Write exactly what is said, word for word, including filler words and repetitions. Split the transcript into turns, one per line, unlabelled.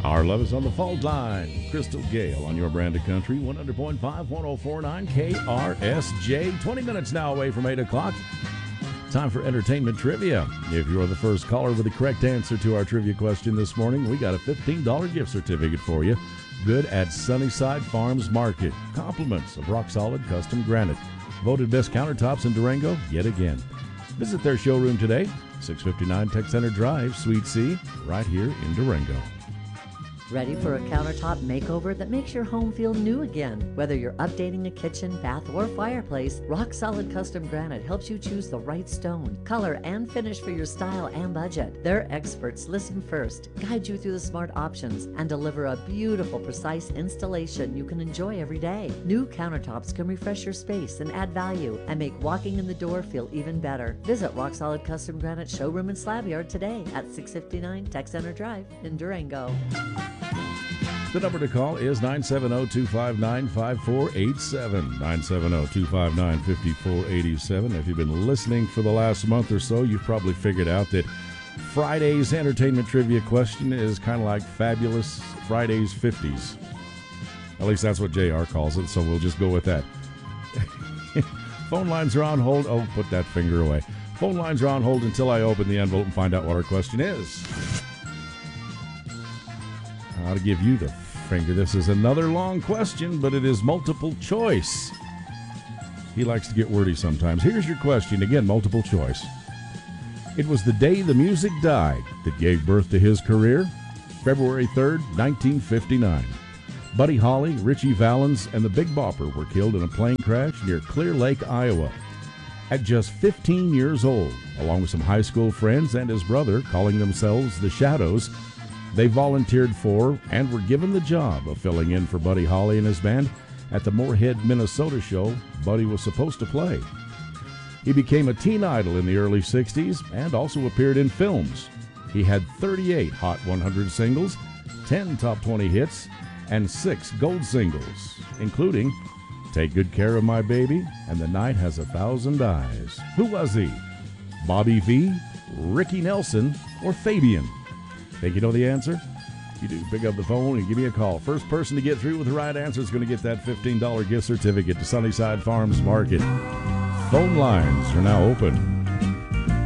Our love is on the fault line. Crystal Gale on your brand of country, one hundred point five, one oh four point nine K R S J. twenty minutes now away from eight o'clock. Time for entertainment trivia. If you're the first caller with the correct answer to our trivia question this morning, we got a fifteen dollars gift certificate for you. Good at Sunnyside Farms Market. Compliments of Rock Solid Custom Granite. Voted best countertops in Durango yet again. Visit their showroom today, six fifty-nine Tech Center Drive, Suite C, right here in Durango.
Ready for a countertop makeover that makes your home feel new again? Whether you're updating a kitchen, bath, or fireplace, Rock Solid Custom Granite helps you choose the right stone, color, and finish for your style and budget. Their experts listen first, guide you through the smart options, and deliver a beautiful, precise installation you can enjoy every day. New countertops can refresh your space and add value and make walking in the door feel even better. Visit Rock Solid Custom Granite showroom and slab yard today at six fifty-nine Tech Center Drive in Durango.
The number to call is nine seven zero, two five nine, five four eight seven, nine seven zero, two five nine, five four eight seven. If you've been listening for the last month or so, you've probably figured out that Friday's entertainment trivia question is kind of like Fabulous Friday's fifties. At least that's what J R calls it, so we'll just go with that. Phone lines are on hold. Oh, put that finger away. Phone lines are on hold until I open the envelope and find out what our question is. I'll give you the finger. This is another long question, but it is multiple choice. He likes to get wordy sometimes. Here's your question. Again, multiple choice. It was the day the music died that gave birth to his career, February third, nineteen fifty-nine. Buddy Holly, Richie Valens, and the Big Bopper were killed in a plane crash near Clear Lake, Iowa. At just fifteen years old, along with some high school friends and his brother, calling themselves the Shadows, they volunteered for and were given the job of filling in for Buddy Holly and his band at the Moorhead, Minnesota show Buddy was supposed to play. He became a teen idol in the early sixties and also appeared in films. He had thirty-eight Hot one hundred singles, ten top twenty hits, and six gold singles, including Take Good Care of My Baby and The Night Has a Thousand Eyes. Who was he? Bobby Vee, Ricky Nelson, or Fabian? Think you know the answer? If you do, pick up the phone and give me a call. First person to get through with the right answer is going to get that fifteen dollars gift certificate to Sunnyside Farms Market. Phone lines are now open.